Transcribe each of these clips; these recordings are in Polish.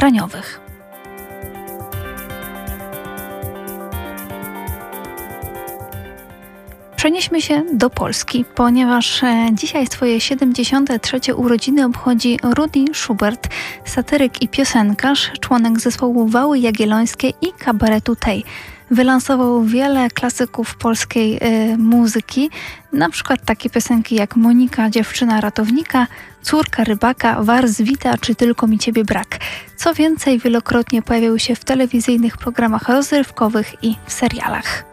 nagraniowych. Przenieśmy się do Polski, ponieważ dzisiaj swoje 73. urodziny obchodzi Rudy Schubert, satyryk i piosenkarz, członek zespołu Wały Jagiellońskie i kabaretu Tej. Wylansował wiele klasyków polskiej muzyki, na przykład takie piosenki jak Monika, dziewczyna ratownika, Córka rybaka, Wars wita czy Tylko mi ciebie brak. Co więcej, wielokrotnie pojawiał się w telewizyjnych programach rozrywkowych i w serialach.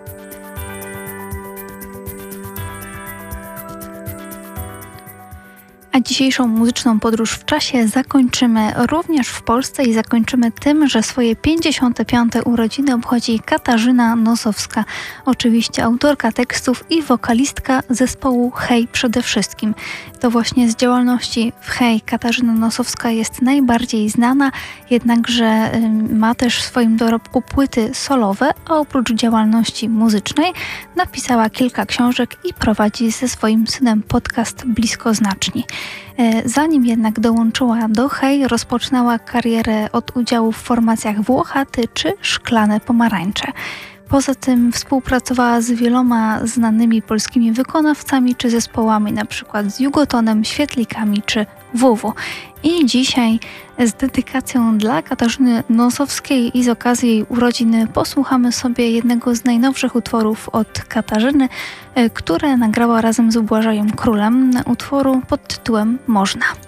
A dzisiejszą muzyczną podróż w czasie zakończymy również w Polsce i zakończymy tym, że swoje 55. urodziny obchodzi Katarzyna Nosowska, oczywiście autorka tekstów i wokalistka zespołu Hej przede wszystkim. To właśnie z działalności w Hej Katarzyna Nosowska jest najbardziej znana, jednakże ma też w swoim dorobku płyty solowe, a oprócz działalności muzycznej napisała kilka książek i prowadzi ze swoim synem podcast Bliskoznaczni. Zanim jednak dołączyła do Hej, rozpoczynała karierę od udziału w formacjach Włochaty czy Szklane Pomarańcze. Poza tym współpracowała z wieloma znanymi polskimi wykonawcami czy zespołami, np. z Jugotonem, Świetlikami czy WW. I dzisiaj z dedykacją dla Katarzyny Nosowskiej i z okazji jej urodzin posłuchamy sobie jednego z najnowszych utworów od Katarzyny, które nagrała razem z Błażejem Królem, utworu pod tytułem Można.